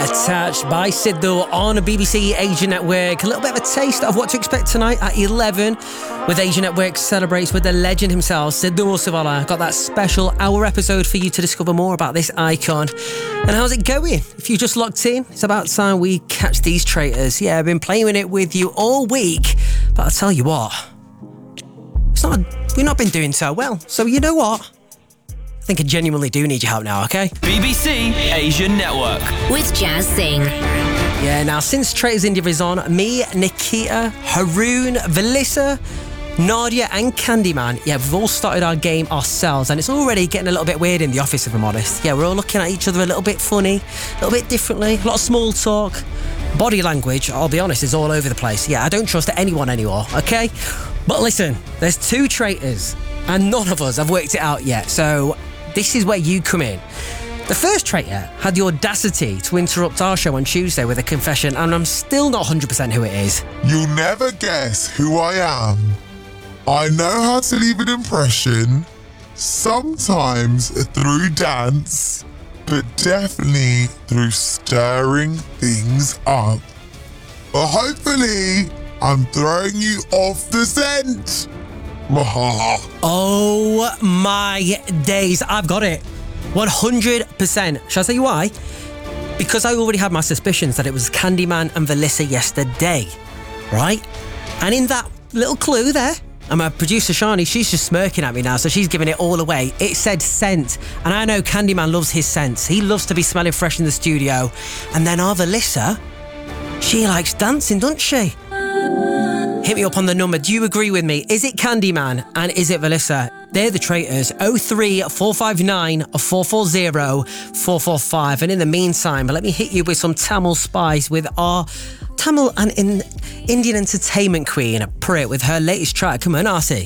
Attached by Sidhu on BBC Asia Network. A little bit of a taste of what to expect tonight at 11 with Asia Network celebrates with the legend himself, Sidhu Mooseewala. Got that special hour episode for you to discover more about this icon. And how's it going? If you just locked in, it's about time we catch these traitors. Yeah, I've been playing it with you all week, but I'll tell you what, we've not been doing so well. So you know what? I think I genuinely do need your help now, okay? BBC Asian Network. With Jazz Singh. Yeah, now since Traitors India is on, me, Nikita, Haroon, Velissa, Nadia and Candyman, yeah, we've all started our game ourselves and it's already getting a little bit weird in the office, if I'm honest. Yeah, we're all looking at each other a little bit funny, a little bit differently, a lot of small talk. Body language, I'll be honest, is all over the place. Yeah, I don't trust anyone anymore, okay? But listen, there's two traitors and none of us have worked it out yet, so this is where you come in. The first traitor had the audacity to interrupt our show on Tuesday with a confession, and I'm still not 100% who it is. You'll never guess who I am. I know how to leave an impression, sometimes through dance, but definitely through stirring things up. But hopefully, I'm throwing you off the scent. Oh my days, I've got it. 100%. Shall I tell you why? Because I already had my suspicions that it was Candyman and Velissa yesterday, right? And in that little clue there, and my producer Shani, she's just smirking at me now, so she's giving it all away. It said scent, and I know Candyman loves his scents. He loves to be smelling fresh in the studio. And then our Velissa, she likes dancing, doesn't she? Hit me up on the number. Do you agree with me? Is it Candyman and is it Velissa? They're the traitors. 03459 440 445. And in the meantime, let me hit you with some Tamil spice with our Tamil and Indian entertainment queen, Prit, with her latest track. Come on, Artie.